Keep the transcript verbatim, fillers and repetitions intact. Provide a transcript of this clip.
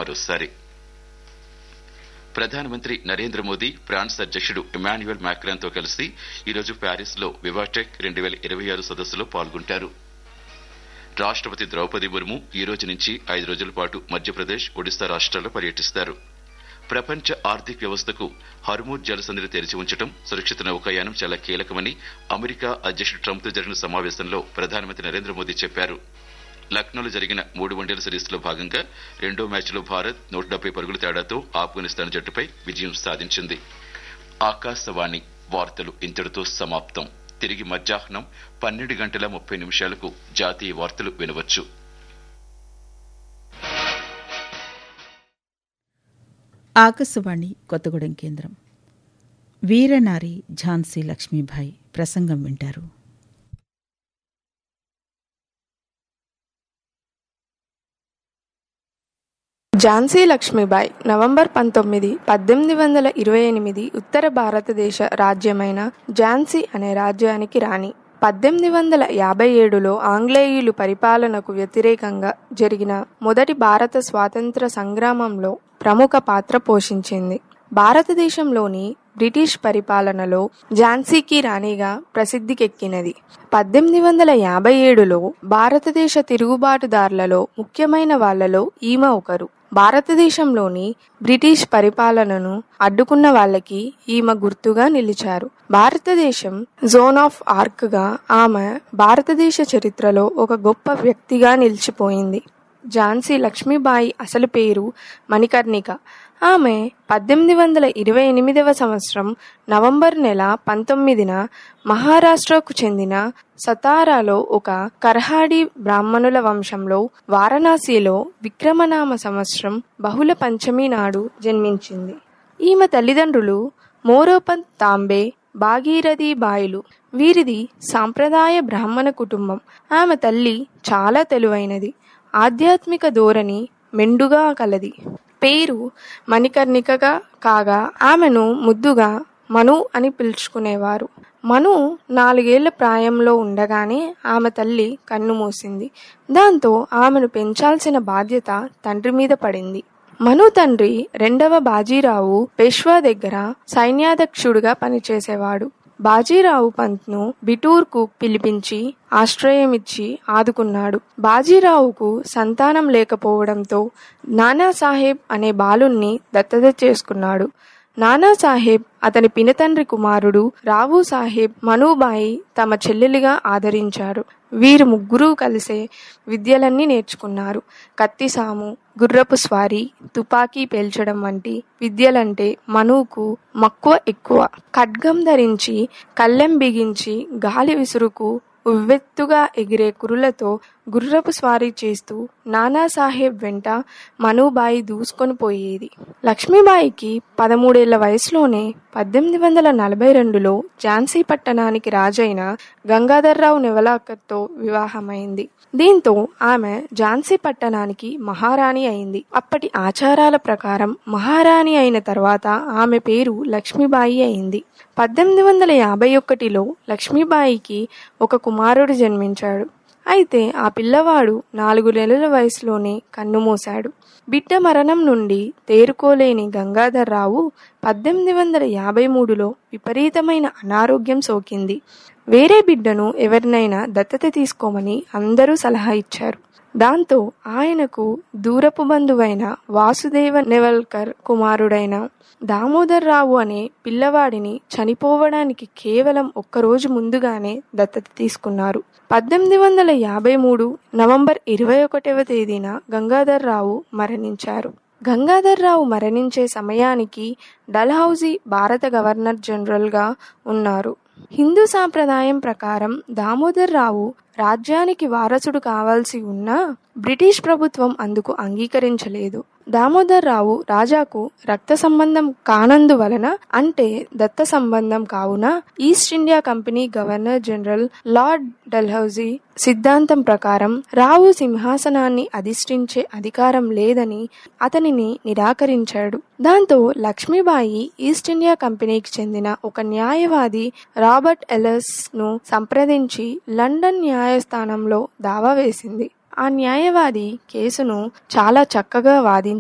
మరోసారి ప్రధానమంత్రి నరేంద్ర మోదీ ఫ్రాన్స్ అధ్యక్షుడు ఇమాన్యుయల్ మాక్రాన్ తో కలిసి ఈరోజు ప్యారిస్ లో వివాటెక్ రెండు వేల ఇరవై ఆరు సదస్సులో పాల్గొంటారు. రాష్టపతి ద్రౌపది ముర్ము ఈ రోజు నుంచి ఐదు రోజుల పాటు మధ్యప్రదేశ్, ఒడిశా రాష్ట్రాల్లో పర్యటిస్తారు. ప్రపంచ ఆర్థిక వ్యవస్థకు హర్మూజ్ జలసంధిని తెరిచి ఉంచడం, సురక్షిత నౌకాయానం చాలా కీలకమని అమెరికా అధ్యక్షుడు ట్రంప్ తో జరిగిన సమావేశంలో ప్రధానమంత్రి నరేంద్ర మోదీ చెప్పారు. లక్నోలో జరిగిన మూడు వన్డేల సిరీస్ లో భాగంగా రెండో మ్యాచ్ లో భారత్ నూట డెబ్బై పరుగుల తేడాతో ఆఫ్ఘనిస్తాన్ జట్టుపై విజయం సాధించింది. ఆకాశవాణి వార్తలు ఇంతటితో సమాప్తం. తిరిగి మధ్యాహ్నం పన్నెండు గంటల ముప్పై నిమిషాలకు జాతీయ వార్తలు వినవచ్చు. ఆకాశవాణి కొత్తగూడెం కేంద్రం. వీరనారి ఝాన్సీ లక్ష్మీబాయి ప్రసంగం వింటారు. ఝాన్సీ లక్ష్మీబాయి నవంబర్ పంతొమ్మిది పద్దెనిమిది వందల ఇరవై ఎనిమిది ఉత్తర భారతదేశ రాజ్యమైన ఝాన్సీ అనే రాజ్యానికి రాణి. పద్దెనిమిది వందల యాభై ఏడులో ఆంగ్లేయులు పరిపాలనకు వ్యతిరేకంగా జరిగిన మొదటి భారత స్వాతంత్ర సంగ్రామంలో ప్రముఖ పాత్ర పోషించింది. భారతదేశంలోని బ్రిటిష్ పరిపాలనలో ఝాన్సీకి రాణిగా ప్రసిద్ధికెక్కినది. పద్దెనిమిది వందల యాభై ఏడులో భారతదేశ తిరుగుబాటుదారులలో ముఖ్యమైన వాళ్లలో ఈమె ఒకరు. భారతదేశంలోని బ్రిటిష్ పరిపాలనను అడ్డుకున్న వాళ్ళకి ఈమె గుర్తుగా నిలిచారు. భారతదేశం జోన్ ఆఫ్ ఆర్క్ గా ఆమె భారతదేశ చరిత్రలో ఒక గొప్ప వ్యక్తిగా నిలిచిపోయింది. ఝాన్సీ లక్ష్మీబాయి అసలు పేరు మణికర్ణిక. ఆమె పద్దెనిమిది వందల ఇరవై ఎనిమిదవ సంవత్సరం నవంబర్ నెల పంతొమ్మిదిన మహారాష్ట్రకు చెందిన సతారాలో ఒక కర్హాడి బ్రాహ్మణుల వంశంలో వారణాసిలో విక్రమనామ సంవత్సరం బహుళ పంచమి నాడు జన్మించింది. ఈమె తల్లిదండ్రులు మోరోపంత్ తాంబే, భాగీరథి బాయిలు. వీరిది సాంప్రదాయ బ్రాహ్మణ కుటుంబం. ఆమె తల్లి చాలా తెలివైనది, ఆధ్యాత్మిక ధోరణి మెండుగా కలది. పేరు మణికర్ణికగా కాగా ఆమెను ముద్దుగా మను అని పిలుచుకునేవారు. మను నాలుగేళ్ల ప్రాయంలో ఉండగానే ఆమె తల్లి కన్నుమూసింది. దాంతో ఆమెను పెంచాల్సిన బాధ్యత తండ్రి మీద పడింది. మను తండ్రి రెండవ బాజీరావు పేష్వా దగ్గర సైన్యాధ్యక్షుడిగా పనిచేసేవాడు. బాజీరావు పంత్ను బిటూర్కు పిలిపించి ఆశ్రయమిచ్చి ఆదుకున్నాడు. బాజీరావుకు సంతానం లేకపోవడంతో నానాసాహెబ్ అనే బాలుణ్ణి దత్తత చేసుకున్నాడు. నానాసాహెబ్ అతని పినతండ్రి కుమారుడు రావు సాహెబ్ మనుబాయి తమ చెల్లెలిగా ఆదరించారు. వీరు ముగ్గురు కలిసే విద్యలన్నీ నేర్చుకున్నారు. కత్తిసాము, గుర్రపు స్వారీ, తుపాకీ పేల్చడం వంటి విద్యలంటే మనుకు మక్కువ ఎక్కువ. ఖడ్గం ధరించి కళ్ళెం బిగించి గాలి విసురుకు ఉవ్వెత్తుగా ఎగిరే కురులతో గుర్రపు స్వారీ చేస్తూ నానాసాహెబ్ వెంట మనుబాయి దూసుకొని పోయేది. లక్ష్మీబాయికి పదమూడేళ్ల వయసులోనే పద్దెనిమిది వందల నలభై రెండులో ఝాన్సీ పట్టణానికి రాజైన గంగాధర్రావు నెవలాకర్తో వివాహమైంది. దీంతో ఆమె ఝాన్సీ పట్టణానికి మహారాణి అయింది. అప్పటి ఆచారాల ప్రకారం మహారాణి అయిన తర్వాత ఆమె పేరు లక్ష్మీబాయి అయింది. పద్దెనిమిది వందల యాభై ఒకటిలో లక్ష్మీబాయికి ఒక కుమారుడు జన్మించాడు. అయితే ఆ పిల్లవాడు నాలుగు నెలల వయసులోనే కన్నుమూశాడు. బిడ్డ మరణం నుండి తేరుకోలేని గంగాధర్రావు పద్దెనిమిది వందల యాభై మూడులో విపరీతమైన అనారోగ్యం సోకింది. వేరే బిడ్డను ఎవరినైనా దత్తత తీసుకోమని అందరూ సలహా ఇచ్చారు. దాంతో ఆయనకు దూరపు బంధువైన వాసుదేవ నెవల్కర్ కుమారుడైన దామోదర్రావు అనే పిల్లవాడిని చనిపోవడానికి కేవలం ఒక్కరోజు ముందుగానే దత్తత తీసుకున్నారు. పద్దెనిమిది వందల యాభై మూడు నవంబర్ ఇరవై ఒకటవ తేదీన గంగాధర్రావు మరణించారు. గంగాధర్రావు మరణించే సమయానికి డల్హౌజీ భారత గవర్నర్ జనరల్గా ఉన్నారు. హిందూ సాంప్రదాయం ప్రకారం దామోదర్రావు రాజ్యానికి వారసుడు కావాల్సి ఉన్నా బ్రిటిష్ ప్రభుత్వం అందుకు అంగీకరించలేదు. దామోదర్రావు రాజాకు రక్త సంబంధం కానందువలన, అంటే దత్త సంబంధం కావున east India company governor general lord Dalhousie సిద్ధాంతం ప్రకారం రావు సింహాసనాన్ని అధిష్ఠించే అధికారం లేదని అతనిని నిరాకరించాడు. దాంతో లక్ష్మీబాయి ఈస్ట్ ఇండియా కంపెనీకి చెందిన ఒక న్యాయవాది రాబర్ట్ ఎల్లస్ ను సంప్రదించి లండన్ న్యాయస్థానంలో దావా వేసింది. ఆ న్యాయవాది కేసును చాలా చక్కగా వాదించారు.